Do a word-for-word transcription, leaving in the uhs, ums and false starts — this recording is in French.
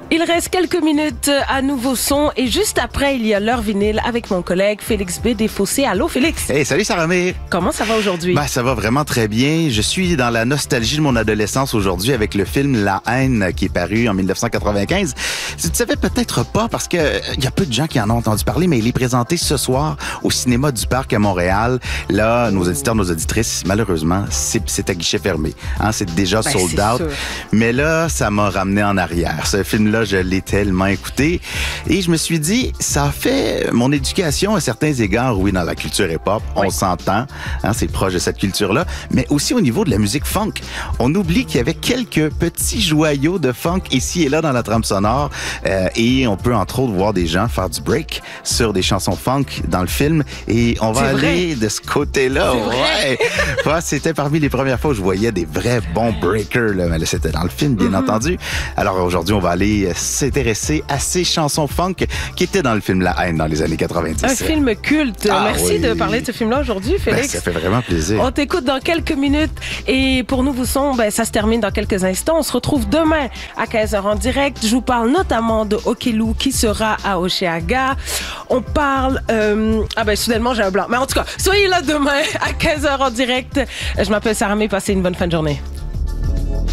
Il reste quelques minutes à nouveau son et juste après, il y a l'heure vinyle avec mon collègue Félix B. Desfossés. Allô, Félix? Hey, salut Sarah-Mé. Comment ça va aujourd'hui? Ben, ça va vraiment très bien. Je suis dans la nostalgie de mon adolescence aujourd'hui avec le film La Haine qui est paru en dix-neuf cent quatre-vingt-quinze. Tu ne savais peut-être pas parce que il y a peu de gens qui en ont entendu parler, mais il est présenté ce soir au cinéma du Parc à Montréal. Là, nos auditeurs, nos auditrices, malheureusement, c'est, c'est à guichet fermé. Hein, c'est déjà Ben, sold c'est out. sûr. Mais là, ça m'a ramené en arrière. Ce film-là, je l'ai tellement écouté. Et je me suis dit, ça a fait mon éducation à certains égards, oui, dans la culture hip-hop. Oui. On s'entend, hein, c'est proche de cette culture-là. Mais aussi au niveau de la musique funk. On oublie qu'il y avait quelques petits joyaux de funk ici et là dans la trame sonore. Euh, et on peut entre autres voir des gens faire du break sur des chansons funk dans le film. Et on va C'est aller de ce côté-là. C'est vrai. Ouais. Ouais, c'était parmi les premières fois où je voyais des vrais bons breakers. Là. Mais là, c'était dans le film, bien Mm-hmm. entendu. Alors aujourd'hui, on va aller s'intéresser à ces chansons funk qui étaient dans le film La Haine dans les années quatre-vingt-dix. Un film culte. Ah, Merci oui. de parler de ce film-là aujourd'hui, Ben, Félix. ça fait vraiment plaisir. On t'écoute dans quelques minutes et pour nous, vous son, ben, ça se termine dans quelques instants. On se retrouve demain à quinze heures en direct. Je vous parle notamment de Okelou qui sera à Hochelaga. On parle... Euh... Ah ben, soudainement, j'ai un blanc. Mais en tout cas, soyez là demain à quinze heures en direct. Je m'appelle Sarah-Mé. Passez une bonne fin de journée.